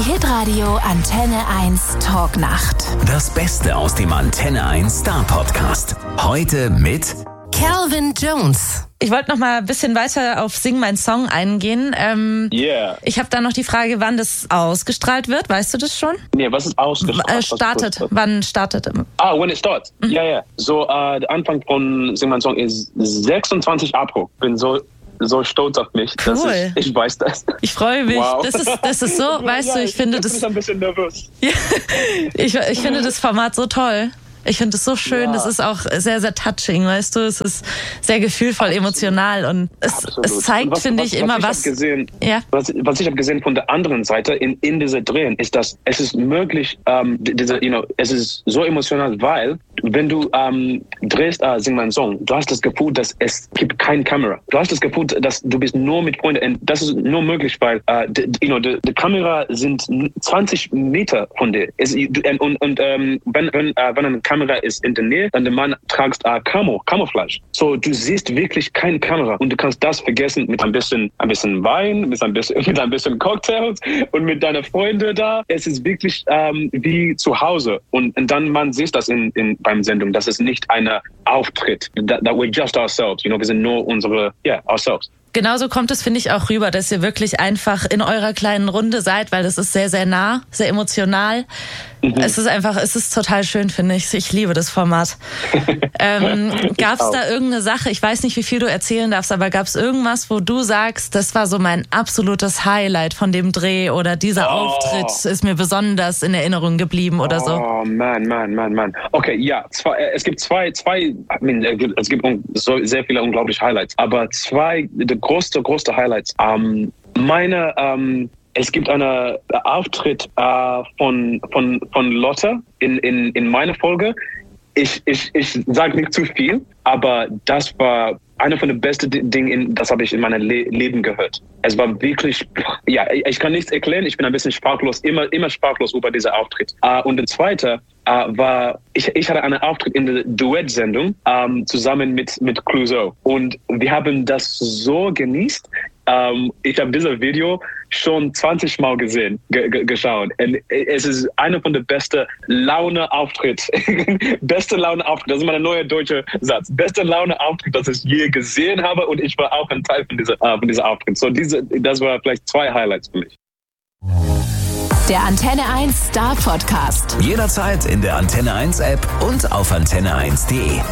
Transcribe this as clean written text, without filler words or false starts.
Die Hitradio Antenne 1 Talknacht. Das Beste aus dem Antenne 1 Star Podcast. Heute mit Calvin Jones. Ich wollte noch mal ein bisschen weiter auf Sing mein Song eingehen. Ich habe da noch die Frage, wann das ausgestrahlt wird. Weißt du das schon? Nee, was ist ausgestrahlt? Wann startet? When it starts. Ja. So, der Anfang von Sing mein Song ist 26 April. Bin so stolz auf mich, cool. Dass ich weiß das. Ich freue mich. Wow. Das ist so, weißt du, ich finde das... Ich bin ein bisschen nervös. ich finde das Format so toll. Ich finde es so schön, das ist auch sehr, sehr touching, weißt du, es ist sehr gefühlvoll, emotional und es zeigt, finde ich, immer was. Was ich habe gesehen von der anderen Seite in dieser Drehen, ist, dass es ist möglich, es ist so emotional, weil wenn du drehst Sing mein Song, du hast das Gefühl, dass es gibt keine Kamera. Du hast das Gefühl, dass du bist nur mit Freunden und das ist nur möglich, weil die Kamera sind 20 Meter von dir. Wenn eine Kamera ist in der Nähe, dann der Mann tragst Camouflage. So, du siehst wirklich keine Kamera und du kannst das vergessen mit ein bisschen Wein, mit ein bisschen Cocktails und mit deinen Freunden da. Es ist wirklich wie zu Hause und dann man sieht das beim Sendung, das ist nicht ein Auftritt, that we're just ourselves, wir sind nur ourselves. Genauso kommt es, finde ich, auch rüber, dass ihr wirklich einfach in eurer kleinen Runde seid, weil das ist sehr, sehr nah, sehr emotional. Es ist total schön, finde ich. Ich liebe das Format. Gab es da irgendeine Sache, ich weiß nicht, wie viel du erzählen darfst, aber gab es irgendwas, wo du sagst, das war so mein absolutes Highlight von dem Dreh oder dieser Auftritt ist mir besonders in Erinnerung geblieben oder so? Oh, man. Okay, ja, es gibt zwei, es gibt sehr viele unglaubliche Highlights, aber zwei, die größte Highlights. Es gibt einen Auftritt von Lotte in meiner Folge. Ich sage nicht zu viel, aber das war einer von den besten Dingen, das habe ich in meinem Leben gehört. Es war wirklich, ich kann nichts erklären, ich bin ein bisschen sprachlos, immer sprachlos über diesen Auftritt. Und der zweite war, ich hatte einen Auftritt in der Duett-Sendung zusammen mit Clouseau. Und wir haben das so genießt. Ich habe dieses Video schon 20 Mal geschaut. Und es ist einer von den besten Laune-Auftritt. Beste Laune-Auftritt, das ist mein neuer deutscher Satz. Beste Laune-Auftritt, das ich je gesehen habe. Und ich war auch ein Teil von dieser Auftritt. So das war vielleicht zwei Highlights für mich. Der Antenne 1 Star Podcast. jederzeit in der Antenne 1 App und auf antenne1.de.